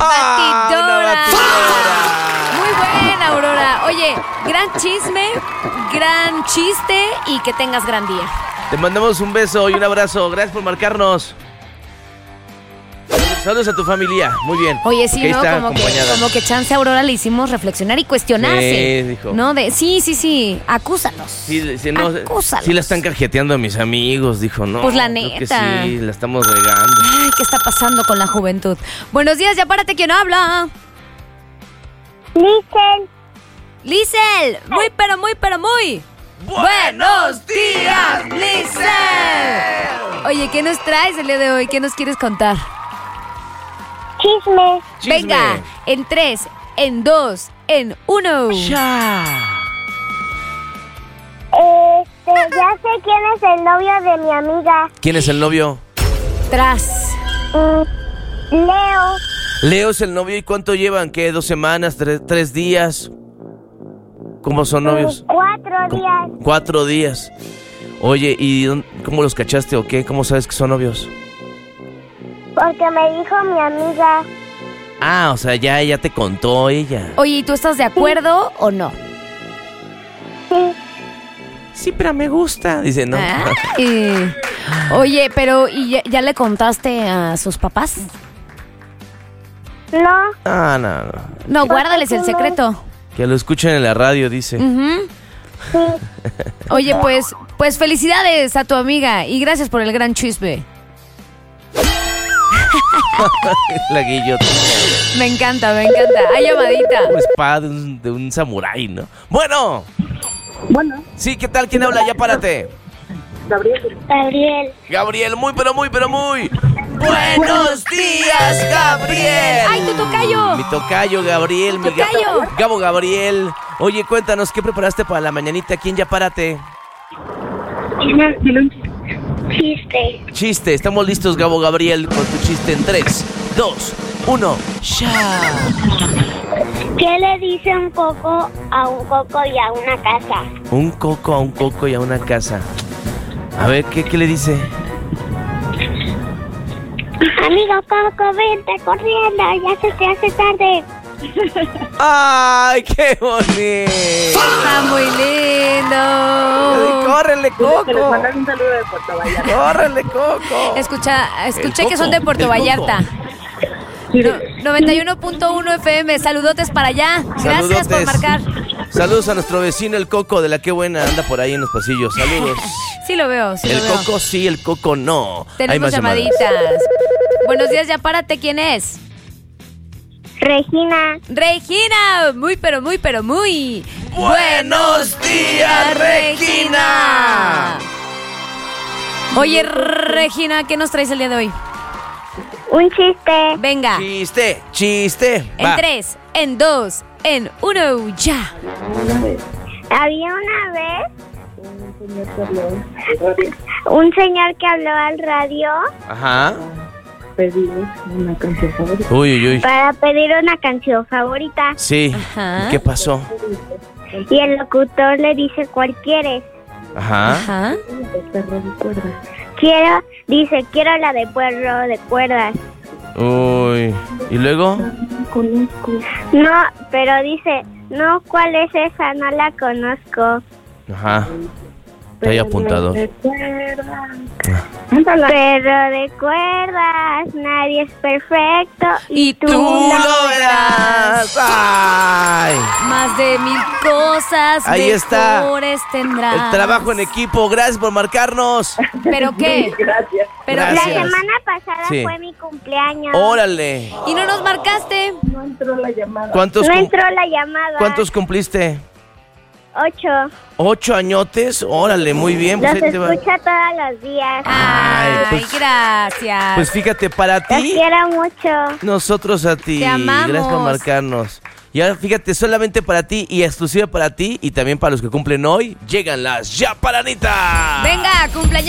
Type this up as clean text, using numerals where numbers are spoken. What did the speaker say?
¡Batidora! Muy buena, Aurora. Oye, gran chisme, gran chiste y que tengas gran día. Te mandamos un beso y un abrazo. Gracias por marcarnos. Saludos a tu familia. Muy bien. Oye, sí, ¿no? Como que chance a Aurora le hicimos reflexionar y cuestionarse. Sí, dijo. ¿No? Sí. Acúsanos. Sí, Acúsalos. Sí la están cajeteando a mis amigos, dijo, ¿no? Pues la creo neta. que sí, la estamos regando. Ay, ¿qué está pasando con la juventud? Buenos días, ya párate, ¿quién habla? Lisel. Muy. ¡Buenos días, Lisel! Oye, ¿qué nos traes el día de hoy? ¿Qué nos quieres contar? Chisme. Venga, en 3, en 2, en 1. ¡Ya! Ya sé quién es el novio de mi amiga. ¿Quién es el novio? Tras. Leo. Leo es el novio. ¿Y cuánto llevan? ¿Qué? ¿2 semanas? ¿3 días? ¿Cómo son novios? 4 días. 4 días. Oye, ¿y cómo los cachaste o qué? ¿Cómo sabes que son novios? Porque me dijo mi amiga. Ah, o sea, ya te contó ella. Oye, ¿y tú estás de acuerdo o no? Sí. Sí, pero me gusta. Dice, no. Oye, pero ¿y ya le contaste a sus papás? No. Ah, no. No, guárdales el secreto. Que lo escuchen en la radio, dice. Sí. Oye, pues felicidades a tu amiga y gracias por el gran chisme. La guillota. Me encanta. Hay llamadita. Una espada de un samurái, ¿no? Bueno. Sí, ¿qué tal? ¿Quién habla? Ya párate. Gabriel, muy. ¡Buenos días, Gabriel! ¡Ay, tu tocayo! Mi tocayo, Gabriel. Mi tocayo. Gabo Gabriel. Oye, cuéntanos, ¿qué preparaste para la mañanita? ¿Quién ya párate? Chiste. Estamos listos, Gabo Gabriel, con tu chiste en 3, 2, 1. ¡Ya! ¿Qué le dice un coco a un coco y a una casa? Un coco a un coco y a una casa. A ver, ¿qué le dice? Amigo Coco, vente corriendo, ya se te hace tarde. ¡Ay, qué bonito! ¡Está muy lindo! ¡Córrele, Coco! Les mandan un saludo de Puerto Vallarta. ¡Córrele, Coco! Escuché que son de Puerto Vallarta. 91.1 FM, saludotes para allá. Gracias por marcar. Saludos a nuestro vecino el Coco de la Qué Buena, anda por ahí en los pasillos. Saludos. Sí lo veo, El Coco sí, el Coco no. Tenemos llamaditas. Buenos días, ya párate, ¿quién es? Regina. Muy. ¡Buenos días, Regina! Oye, Regina, ¿qué nos traes el día de hoy? Un chiste. Venga. Chiste. En 3, en 2, en 1, ya. Había una vez un señor que habló al radio. Ajá. Pedir una canción favorita. Uy. Para pedir una canción favorita. Sí. Ajá. ¿Qué pasó? Y el locutor le dice, ¿cuál quieres? Ajá. Quiero la de Perro de Cuerdas. Uy. ¿Y luego? No, pero dice, no, ¿cuál es esa? No la conozco. Ajá. Trae apuntador. Pero de cuerdas, nadie es perfecto. Y tú lo verás. ¡Ay! Más de 1000 cosas Ahí está. mejores tendrás. El trabajo en equipo. Gracias por marcarnos. ¿Pero qué? Gracias. Pero Gracias. La semana pasada Sí. fue mi cumpleaños. Órale. ¿Y no nos marcaste? No entró la llamada. ¿Cuántos No entró la llamada. cumpliste? 8. 8 añotes. Órale, muy bien. Los Pues ahí te va. escucha todos los días. Ay, pues- gracias. Pues fíjate, para Los ti, quiero mucho. nosotros a ti. Te amamos. Gracias por marcarnos. Y ahora fíjate, solamente para ti y exclusiva para ti y también para los que cumplen hoy, llegan las Yaparanitas. Venga, cumpleaños.